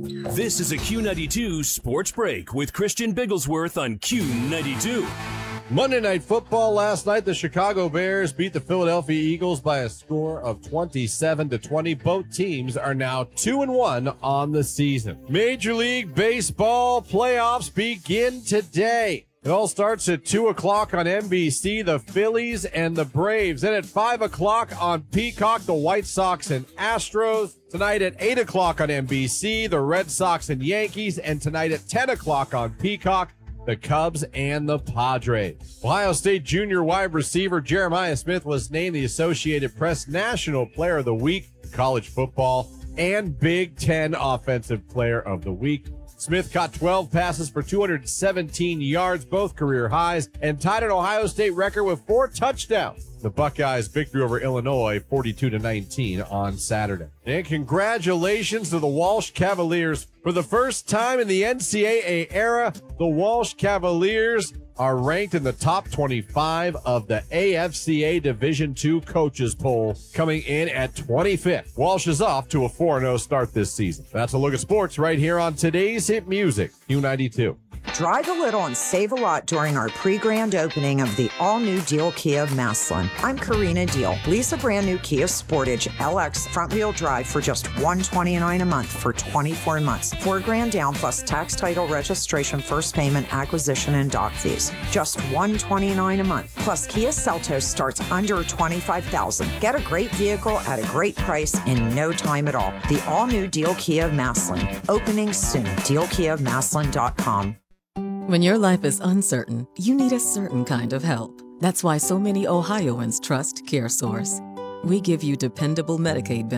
This is a Q92 Sports Break with Christian Bigglesworth on Q92. Monday Night Football last night, the Chicago Bears beat the Philadelphia Eagles by a score of 27-20. Both teams are now 2-1 on the season. Major League Baseball playoffs begin today. It all starts at 2 o'clock on NBC, the Phillies and the Braves. Then at 5 o'clock on Peacock, the White Sox and Astros. Tonight at 8 o'clock on NBC, the Red Sox and Yankees. And tonight at 10 o'clock on Peacock, the Cubs and the Padres. Ohio State junior wide receiver Jeremiah Smith was named the Associated Press National Player of the Week, college football, and Big Ten Offensive Player of the Week. Smith caught 12 passes for 217 yards, both career highs, and tied an Ohio State record with 4 touchdowns. The Buckeyes' victory over Illinois, 42-19 on Saturday. And congratulations to the Walsh Cavaliers. For the first time in the NCAA era, the Walsh Cavaliers are ranked in the top 25 of the AFCA Division II coaches poll, coming in at 25th. Walsh is off to a 4-0 start this season. That's a look at sports right here on today's hit music, Q92. Drive a little and save a lot during our pre-grand opening of the all-new Deal Kia of Massillon. I'm Karina Deal. Lease a brand new Kia Sportage LX front-wheel drive for just $129 a month for 24 months. $4,000 down plus tax, title, registration, first payment, acquisition, and dock fees. Just $129 a month. Plus Kia Seltos starts under $25,000. Get a great vehicle at a great price in no time at all. The all-new Deal Kia of Massillon. Opening soon. DealKiaofMassillon.com. When your life is uncertain, you need a certain kind of help. That's why so many Ohioans trust CareSource. We give you dependable Medicaid benefits